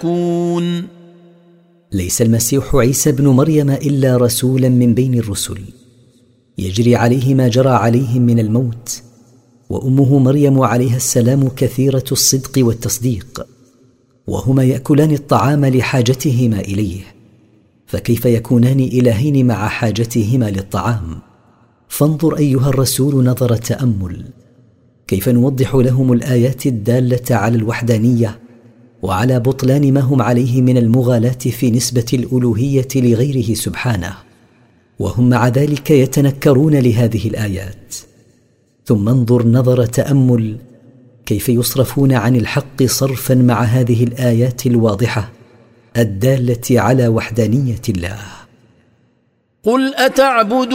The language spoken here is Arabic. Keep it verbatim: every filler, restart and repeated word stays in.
كون. ليس المسيح عيسى بن مريم إلا رسولا من بين الرسل، يجري عليه ما جرى عليهم من الموت، وأمه مريم عليها السلام كثيرة الصدق والتصديق، وهما يأكلان الطعام لحاجتهما إليه، فكيف يكونان إلهين مع حاجتهما للطعام؟ فانظر أيها الرسول نظر تأمل كيف نوضح لهم الآيات الدالة على الوحدانية وعلى بطلان ما هم عليه من المغالاة في نسبة الألوهية لغيره سبحانه، وهم مع ذلك يتنكرون لهذه الآيات. ثم انظر نظر تأمل كيف يصرفون عن الحق صرفا مع هذه الآيات الواضحة الدالة على وحدانية الله. قل أتعبدون